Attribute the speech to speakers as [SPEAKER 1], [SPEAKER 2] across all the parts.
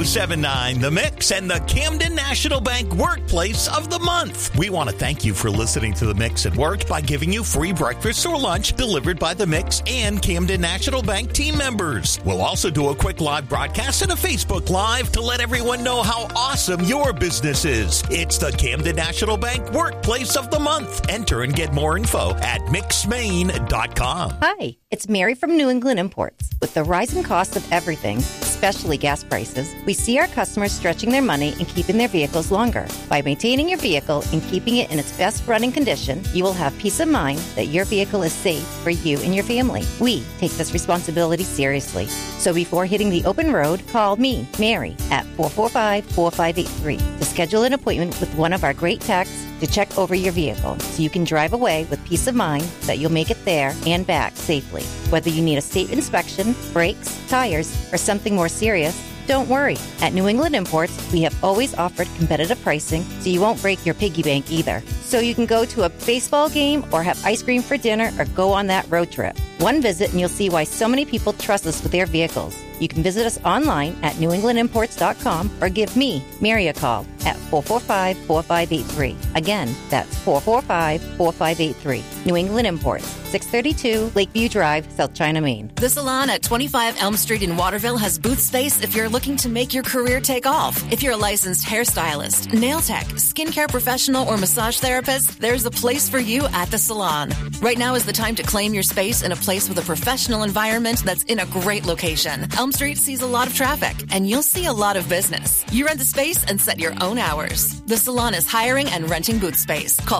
[SPEAKER 1] 1079 The Mix and the Camden National Bank Workplace of the Month. We want to thank you for listening to The Mix at work by giving you free breakfast or lunch delivered by The Mix and Camden National Bank team members. We'll also do a quick live broadcast and a Facebook Live to let everyone know how awesome your business is. It's the Camden National Bank Workplace of the Month. Enter and get more info at mixmaine.com.
[SPEAKER 2] Hi, it's Mary from New England Imports. With the rising cost of everything, especially gas prices, we see our customers stretching their money and keeping their vehicles longer. By maintaining your vehicle and keeping it in its best running condition, you will have peace of mind that your vehicle is safe for you and your family. We take this responsibility seriously. So before hitting the open road, call me, Mary, at 445-4583 to schedule an appointment with one of our great techs to check over your vehicle so you can drive away with peace of mind that you'll make it there and back safely. Whether you need a state inspection, brakes, tires, or something more serious, don't worry. At New England Imports, we have always offered competitive pricing so you won't break your piggy bank either. So you can go to a baseball game or have ice cream for dinner or go on that road trip. One visit and you'll see why so many people trust us with their vehicles. You can visit us online at newenglandimports.com or give me, Mary, a call at 445-4583. Again, that's 445-4583. New England Imports, 632 Lakeview Drive, South China, Maine.
[SPEAKER 3] The Salon at 25 Elm Street in Waterville has booth space if you're looking to make your career take off. If you're a licensed hairstylist, nail tech, skincare professional, or massage therapist, there's a place for you at the Salon. Right now is the time to claim your space in a place with a professional environment that's in a great location. Elm Street sees a lot of traffic, and you'll see a lot of business. You rent the space and set your own hours. The Salon is hiring and renting booth space. Call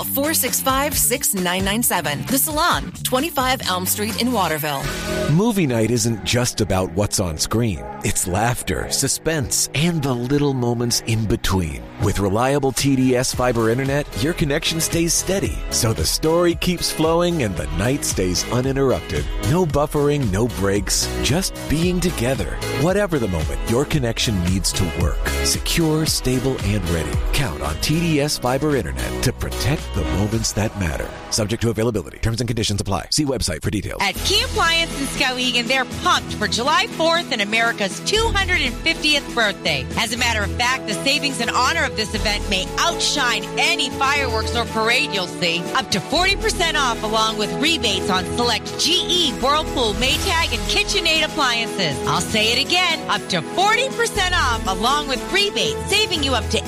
[SPEAKER 3] 465-6997. The Salon, 25 Elm Street in Waterville.
[SPEAKER 4] Movie night isn't just about what's on screen. It's laughter, suspense, and the little moments in between. With reliable TDS fiber internet, your connection stays steady, so the story keeps flowing and the night stays uninterrupted. No buffering, no breaks, just being together. Whatever the moment, your connection needs to work. Secure, stable, and ready. Count on TDS fiber internet to protect the moments that matter. Subject to availability. Terms and conditions apply. See website for details.
[SPEAKER 5] At Key Appliance in Skowhegan, they're pumped for July 4th and America's 250th birthday. As a matter of fact, the savings in honor of this event may outshine any fireworks or parade you'll see. Up to 40% off along with rebates on select GE, Whirlpool, Maytag, and KitchenAid appliances. I'll say it again, up to 40% off along with rebates, saving you up to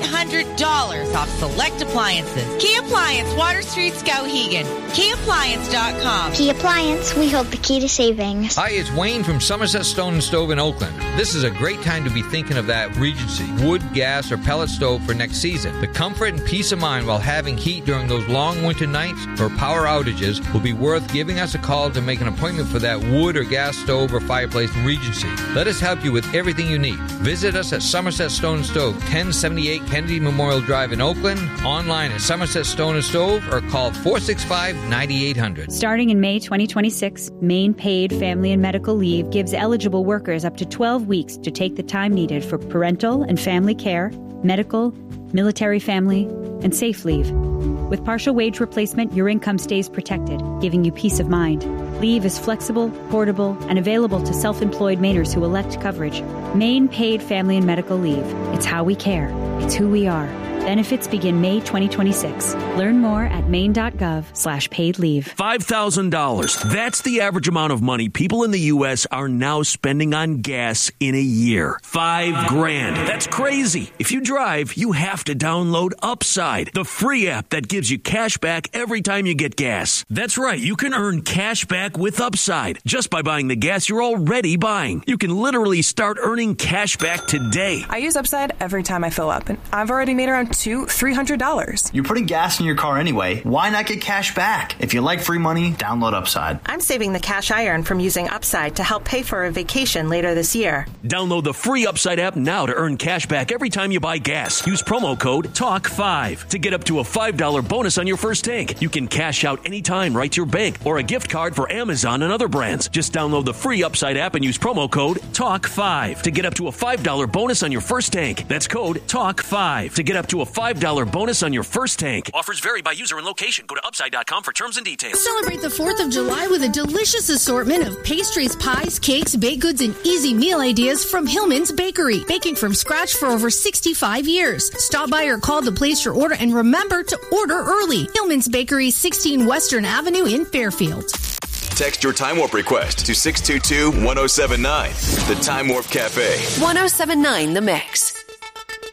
[SPEAKER 5] $800 off select appliances. Key Appliance, Water Street, Skowhegan. KeyAppliance.com.
[SPEAKER 6] Key Appliance, we hold the key to savings.
[SPEAKER 7] Hi, it's Wayne from Somerset Stone & Stove in Oakland. This is a great time to be thinking of that Regency wood, gas, or pellet stove for next season. The comfort and peace of mind while having heat during those long winter nights or power outages will be worth giving us a call to make an appointment for that wood or gas stove or fireplace from Regency. Let us help you with everything you need. Visit us at Somerset Stone & Stove, 1078 Kennedy Memorial Drive in Oakland, online at Somerset Stone & Stove, or call 465-9800.
[SPEAKER 8] Starting in May 2026, Maine Paid Family and Medical Leave gives eligible workers up to 12 weeks to take the time needed for parental and family care, medical, military family, and safe leave. With partial wage replacement, your income stays protected, giving you peace of mind. Leave is flexible, portable, and available to self-employed Mainers who elect coverage. Maine Paid Family and Medical Leave. It's how we care. It's who we are. Benefits begin May 2026. Learn more at maine.gov/paid leave.
[SPEAKER 9] $5,000. That's the average amount of money people in the U.S. are now spending on gas in a year. $5,000. That's crazy. If you drive, you have to download Upside, the free app that gives you cash back every time you get gas. That's right. You can earn cash back with Upside just by buying the gas you're already buying. You can literally start earning cash back today.
[SPEAKER 10] I use Upside every time I fill up, and I've already made around $200-$300.
[SPEAKER 11] You're putting gas in your car anyway. Why not get cash back? If you like free money, download Upside.
[SPEAKER 10] I'm saving the cash I earn from using Upside to help pay for a vacation later this year.
[SPEAKER 9] Download the free Upside app now to earn cash back every time you buy gas. Use promo code TALK5 to get up to a $5 bonus on your first tank. You can cash out anytime right to your bank or a gift card for Amazon and other brands. Just download the free Upside app and use promo code TALK5 to get up to a $5 bonus on your first tank. That's code TALK5 to get up to a a $5 bonus on your first tank. Offers vary by user and location. Go to upside.com for terms and details.
[SPEAKER 12] Celebrate the 4th of July with a delicious assortment of pastries, pies, cakes, baked goods, and easy meal ideas from Hillman's Bakery. Baking from scratch for over 65 years. Stop by or call to place your order, and remember to order early. Hillman's Bakery, 16 Western Avenue in Fairfield.
[SPEAKER 13] Text your Time Warp request to 622-1079. The Time Warp Cafe.
[SPEAKER 14] 1079 The Mix.